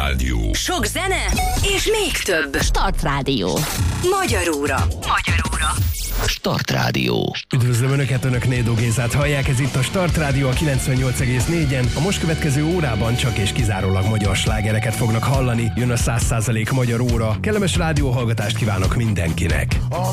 Rádió. Sok zene és még több. Start Rádió. Magyaróra. Start Rádió. Üdvözlöm Önöket, Önök Nédó Gézát hallják, ez itt a Start Rádió a 98,4-en. A most következő órában csak és kizárólag magyar slágereket fognak hallani. Jön a 100% magyar óra. Kellemes rádióhallgatást kívánok mindenkinek.